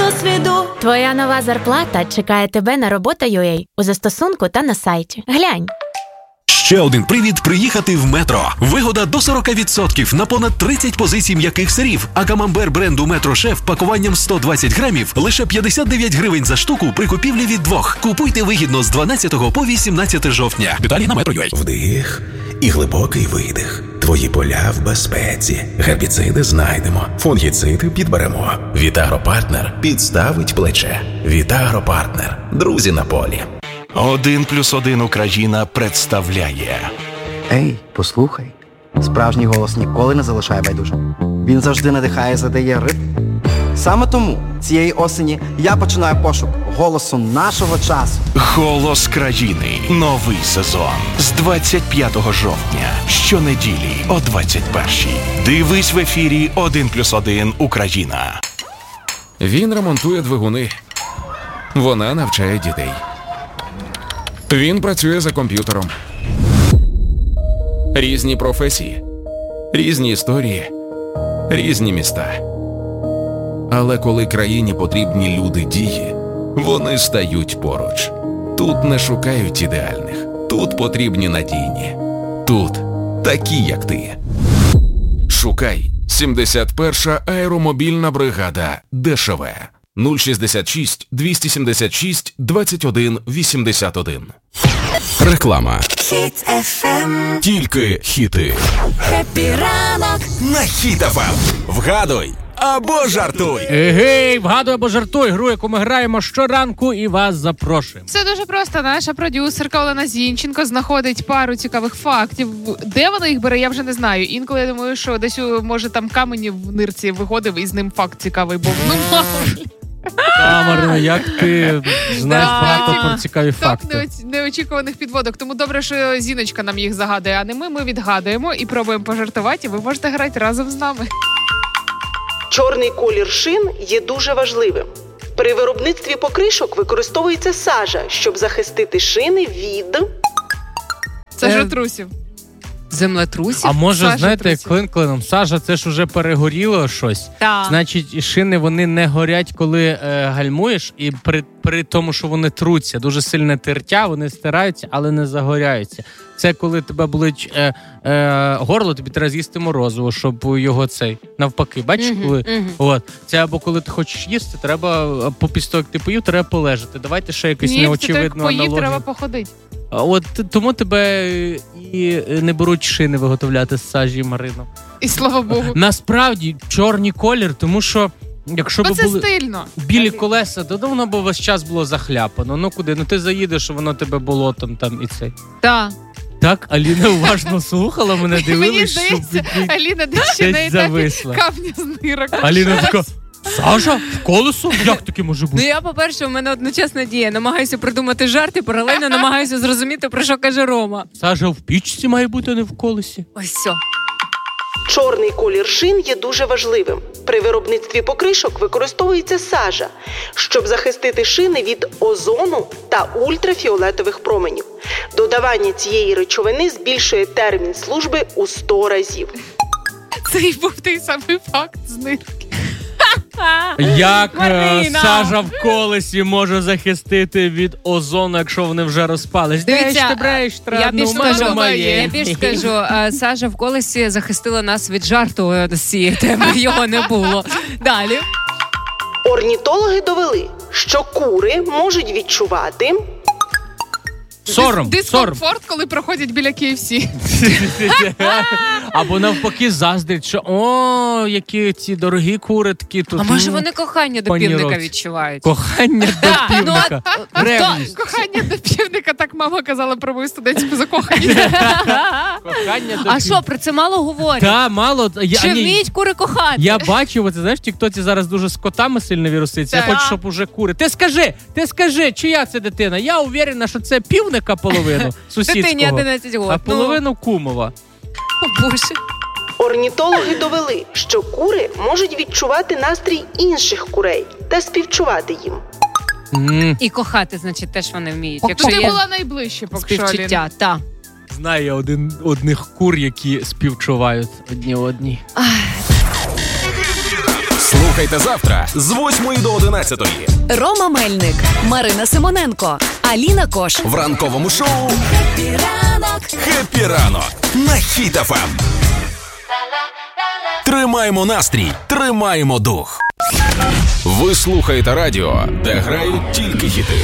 досвіду. Твоя нова зарплата чекає тебе на робота.ua у застосунку та на сайті. Глянь. Ще один привід приїхати в Метро. Вигода до 40% на понад 30 позицій м'яких сирів, а камамбер бренду Метро Шеф пакуванням 120 грамів лише 59 гривень за штуку при купівлі від 2. Купуйте вигідно з 12 по 18 жовтня. Деталі на Metro.ua. Вдих і глибокий видих. Твої поля в безпеці. Гербіциди знайдемо. Фунгіциди підберемо. Вітагропартнер підставить плече. Вітагропартнер. Друзі на полі. 1+1 Україна представляє. Ей, послухай. Справжній голос ніколи не залишає байдужим. Він завжди надихає, задає ритм. Саме тому цієї осені я починаю пошук голосу нашого часу. Голос країни. Новий сезон. З 25 жовтня. Щонеділі о 21-й. Дивись в ефірі 1+1 Україна. Він ремонтує двигуни. Вона навчає дітей. Він працює за комп'ютером. Різні професії, різні історії, різні міста. Але коли країні потрібні люди дії, вони стають поруч. Тут не шукають ідеальних. Тут потрібні надійні. Тут такі, як ти. Шукай 71-ша аеромобільна бригада ДШВ. 066 276 21 81. Реклама. Хіт FM. Тільки хіти. Хеппі ранок. На Хіт FM. Вгадуй або жартуй. Егей, вгадуй або жартуй. Гру, яку ми граємо щоранку і вас запрошуємо. Все дуже просто. Наша продюсерка Олена Зінченко знаходить пару цікавих фактів. Де вона їх бере, я вже не знаю. Інколи я думаю, що десь, може, там камені в нирці виходив і з ним факт цікавий був. Ну, мало. Марина, як ти знаєш багато про цікаві факти. Неочікуваних підводок. Тому добре, що Зіночка нам їх загадує, а не ми. Ми відгадуємо і пробуємо пожартувати, і ви можете грати разом з нами. Чорний колір шин є дуже важливим. При виробництві покришок використовується сажа, щоб захистити шини від... Сажотрусів. Землетрусів? А може, знаєте, як клин клином. Сажа, це ж уже перегоріло щось. Так. Значить, шини, вони не горять, коли гальмуєш, і при тому, що вони труться, дуже сильне тертя, вони стираються, але не загоряються. Це коли тебе болить горло, тобі треба з'їсти морозиво, щоб його навпаки, бачиш, коли? От. Це або коли ти хочеш їсти, треба, після того, як ти поїв, треба полежати. Давайте ще якусь неочевидну аналогію. Поїв, треба походити. От тому тебе і не беруть шини виготовляти з сажі, Марино. І слава Богу. Насправді, чорний колір, тому що якщо б були стильно. Білі колеса, то воно б весь час було захляпано. Ну куди? Ну ти заїдеш, воно тебе болотом там і цей. Так. Так, Аліна уважно слухала, мене дивилась, що Аліна десь на етапі камня з нирок. Аліна така: Сажа? В колесо? Як таке може бути? Ну я, по-перше, у мене одночасна дія. Намагаюся придумати жарт і паралельно намагаюся зрозуміти, про що каже Рома. Сажа в пічці має бути, а не в колесі. Ось все. Чорний колір шин є дуже важливим. При виробництві покришок використовується сажа, щоб захистити шини від озону та ультрафіолетових променів. Додавання цієї речовини збільшує термін служби у 100 разів. Це і був той самий факт з нирки. Як сажа в колесі може захистити від озону, якщо вони вже розпались? Дивіться, я більш скажу, сажа в колесі захистила нас від жарту з цієї теми, його не було. Далі. Орнітологи довели, що кури можуть відчувати... Дискомфорт, коли проходять біля KFC. Або навпаки заздрять, що які ці дорогі кури такі тут. А може вони кохання до півника відчувають? Кохання до півника. Ревність. Кохання до півника, так мама казала про мою студентську закоханість. А що, про це мало говорять? Так, мало. Чи вміють кури кохати? Я бачу, ти знаєш, в тіктоці зараз дуже з котами сильно віруситься. Я хочу, щоб уже кури. Ти скажи, чия це дитина? Я уверена, що це півника половину сусідського. Дитині 11 років. А половину кумова. О, Боже. Орнітологи довели, що кури можуть відчувати настрій інших курей та співчувати їм. І кохати, значить, теж вони вміють. Якщо ти була найближче, співчуття, так. Знаю я одних кур, які співчувають одні. Слухайте завтра з 8 до 11. Рома Мельник, Марина Симоненко, Аліна Кош. В ранковому шоу Хеппі ранок. «Хеппі ранок» на Хіт ФМ. Тримаємо настрій, тримаємо дух. Ви слухаєте радіо, де грають тільки хіти.